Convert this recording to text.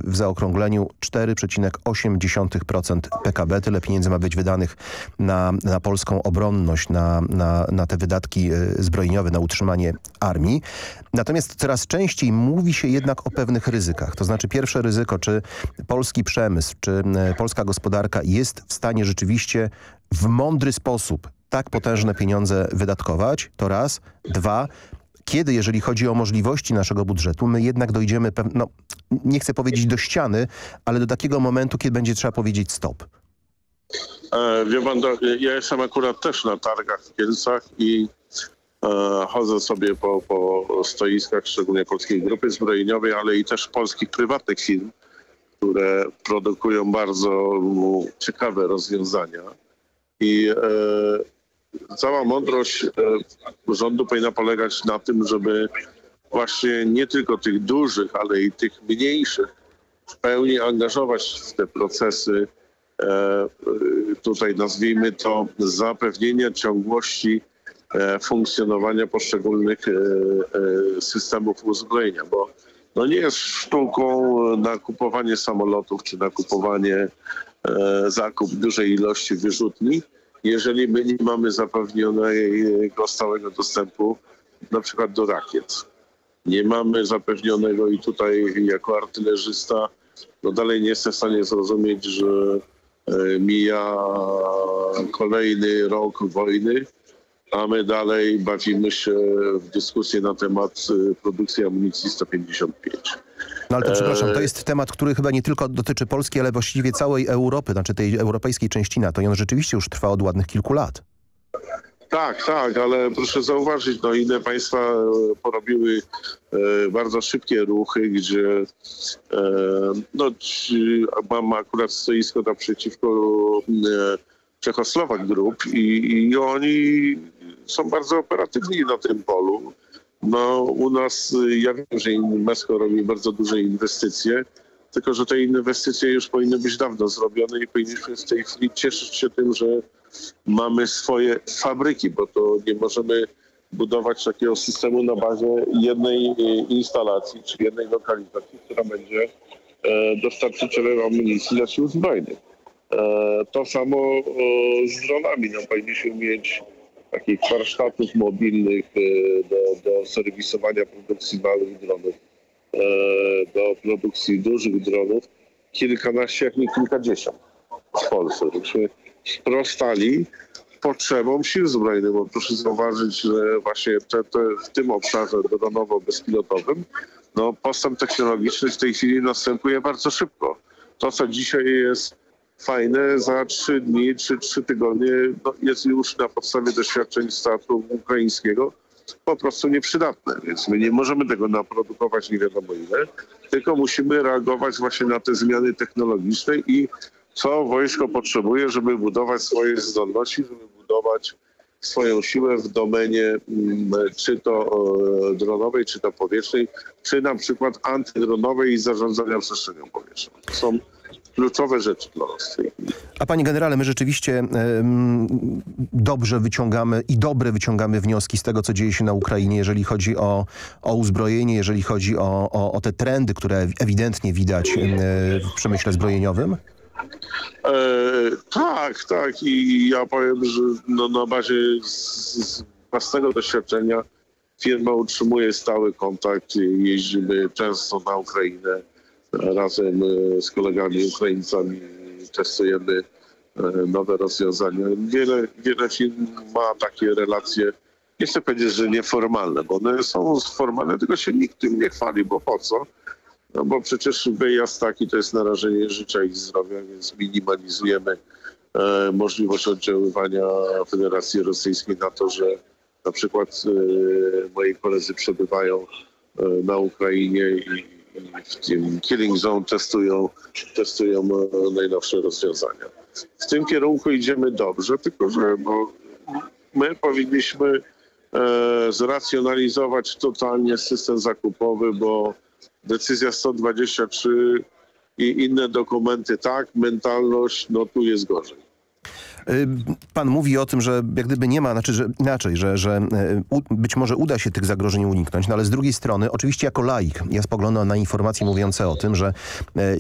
w zaokrągleniu 4,8% PKB. Tyle pieniędzy ma być wydanych na polską obronność, na te wydatki zbrojeniowe, na utrzymanie armii. Natomiast coraz częściej mówi się jednak o pewnych ryzykach. To znaczy pierwsze ryzyko, czy polski przemysł, czy polska gospodarka jest w stanie rzeczywiście w mądry sposób tak potężne pieniądze wydatkować, to raz. Dwa, kiedy, jeżeli chodzi o możliwości naszego budżetu, my jednak dojdziemy, nie chcę powiedzieć do ściany, ale do takiego momentu, kiedy będzie trzeba powiedzieć stop. Wie pan, ja jestem akurat też na targach w Kielcach i chodzę sobie po stoiskach, szczególnie Polskiej Grupy Zbrojeniowej, ale i też polskich prywatnych firm, które produkują bardzo ciekawe rozwiązania. I cała mądrość rządu powinna polegać na tym, żeby właśnie nie tylko tych dużych, ale i tych mniejszych w pełni angażować w te procesy, tutaj nazwijmy to zapewnienia ciągłości funkcjonowania poszczególnych systemów uzbrojenia, bo nie jest sztuką nakupowanie samolotów czy nakupowanie zakup dużej ilości wyrzutni, jeżeli my nie mamy zapewnionego stałego dostępu na przykład do rakiet. Nie mamy zapewnionego i tutaj jako artylerzysta dalej nie jestem w stanie zrozumieć, że mija kolejny rok wojny, a my dalej bawimy się w dyskusję na temat produkcji amunicji 155. No ale to przepraszam, to jest temat, który chyba nie tylko dotyczy Polski, ale właściwie całej Europy, znaczy tej europejskiej części NATO i on rzeczywiście już trwa od ładnych kilku lat. Tak, ale proszę zauważyć, inne państwa porobiły bardzo szybkie ruchy, gdzie mam akurat stoisko naprzeciwko Czechosłowak Group i oni są bardzo operatywni na tym polu. U nas, ja wiem, że Invesco robi bardzo duże inwestycje, tylko że te inwestycje już powinny być dawno zrobione i powinniśmy w tej chwili cieszyć się tym, że mamy swoje fabryki, bo to nie możemy budować takiego systemu na bazie jednej instalacji czy jednej lokalizacji, która będzie dostarczycielem amunicji dla sił zbrojnych. To samo z dronami. Powinniśmy mieć takich warsztatów mobilnych do serwisowania produkcji małych dronów, do produkcji dużych dronów, kilkanaście, jak nie kilkadziesiąt w Polsce. Żebyśmy sprostali potrzebom sił zbrojnych, bo proszę zauważyć, że właśnie w tym obszarze dronowo-bezpilotowym postęp technologiczny w tej chwili następuje bardzo szybko. To, co dzisiaj jest fajne, za 3 dni czy 3 tygodnie jest już na podstawie doświadczeń z teatru ukraińskiego po prostu nieprzydatne. Więc my nie możemy tego naprodukować nie wiadomo ile, tylko musimy reagować właśnie na te zmiany technologiczne i co wojsko potrzebuje, żeby budować swoje zdolności, żeby budować swoją siłę w domenie czy to dronowej, czy to powietrznej, czy na przykład antydronowej i zarządzania przestrzenią powietrzną. To są kluczowe rzeczy dla nas. A panie generale, my rzeczywiście dobrze wyciągamy i dobre wyciągamy wnioski z tego, co dzieje się na Ukrainie, jeżeli chodzi o uzbrojenie, jeżeli chodzi o te trendy, które ewidentnie widać w przemyśle zbrojeniowym? Tak. I ja powiem, że na bazie z własnego doświadczenia firma utrzymuje stały kontakt. Jeździmy często na Ukrainę. Razem z kolegami Ukraińcami testujemy nowe rozwiązania. Wiele firm ma takie relacje, nie chcę powiedzieć, że nieformalne, bo one są formalne, tylko się nikt tym nie chwali, bo po co? Bo przecież wyjazd taki to jest narażenie życia i zdrowia, więc minimalizujemy możliwość oddziaływania Federacji Rosyjskiej na to, że na przykład moi koledzy przebywają na Ukrainie i w tym Killing Zone testują najnowsze rozwiązania. W tym kierunku idziemy dobrze, tylko że my powinniśmy zracjonalizować totalnie system zakupowy, bo decyzja 123 i inne dokumenty mentalność, tu jest gorzej. Pan mówi o tym, że jak gdyby nie ma, że inaczej, że być może uda się tych zagrożeń uniknąć, ale z drugiej strony, oczywiście jako laik, ja spoglądam na informacje mówiące o tym, że